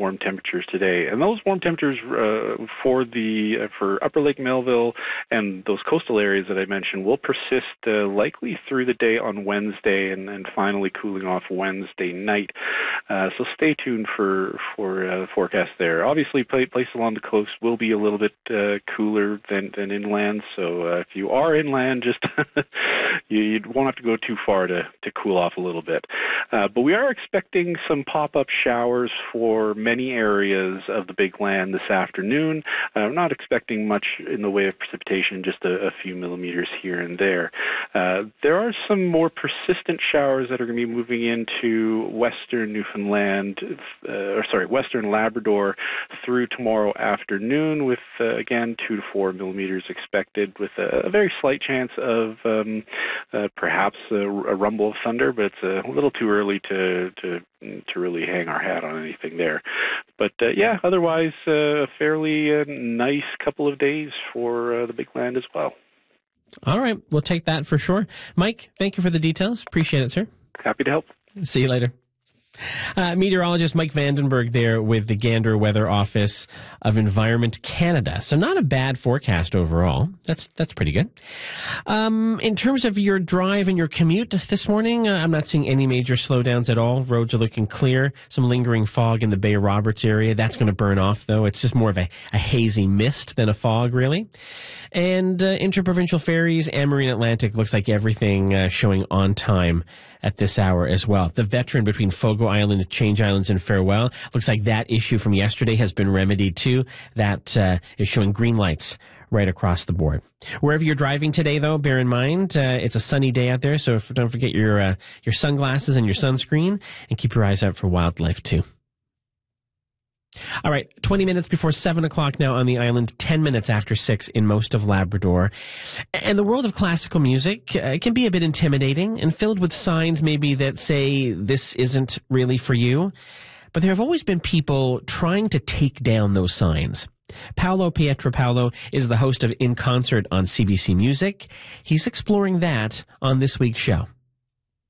warm temperatures today. And those warm temperatures for Upper Lake Melville and those coastal areas that I mentioned will persist likely through the day on Wednesday and finally cooling off Wednesday night. So stay tuned for the forecast there. Obviously, places along the coast will be a little bit cooler than inland. So if you are inland, just you won't have to go too far to cool off a little bit. But we are expecting some pop-up showers for many areas of the Big Land this afternoon. I'm not expecting much in the way of precipitation, just a few millimeters here and there. There are some more persistent showers that are going to be moving into western Newfoundland, western Labrador through tomorrow afternoon with, again, 2 to 4 millimeters expected with a very slight chance of perhaps a rumble of thunder, but it's a little too early to really hang our hat on anything there. But otherwise a fairly nice couple of days for the Big Land as well. All right, we'll take that for sure. Mike, thank you for the details. Appreciate it, sir. Happy to help. See you later. Meteorologist Mike Vandenberg there with the Gander Weather Office of Environment Canada. So not a bad forecast overall. That's pretty good. In terms of your drive and your commute this morning, I'm not seeing any major slowdowns at all. Roads are looking clear. Some lingering fog in the Bay Roberts area. That's going to burn off, though. It's just more of a hazy mist than a fog, really. And interprovincial ferries and Marine Atlantic looks like everything showing on time at this hour as well. The Veteran between Fogo Island, Change Islands, and Farewell looks like that issue from yesterday has been remedied too. That is showing green lights right across the board. Wherever you're driving today, though, bear in mind it's a sunny day out there, so don't forget your sunglasses and your sunscreen, and keep your eyes out for wildlife too. All right, 20 minutes before 7 o'clock now on the island, 10 minutes after 6 in most of Labrador. And the world of classical music can be a bit intimidating and filled with signs maybe that say this isn't really for you. But there have always been people trying to take down those signs. Paolo Pietropaolo is the host of In Concert on CBC Music. He's exploring that on this week's show.